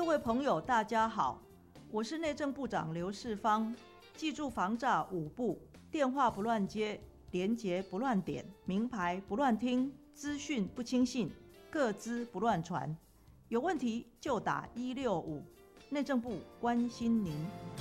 各位朋友大家好，我是内政部长刘世芳。记住防诈5步：电话不乱接，连结不乱点，名牌不乱听，资讯不轻信，个资不乱传。有问题就打165，内政部关心您。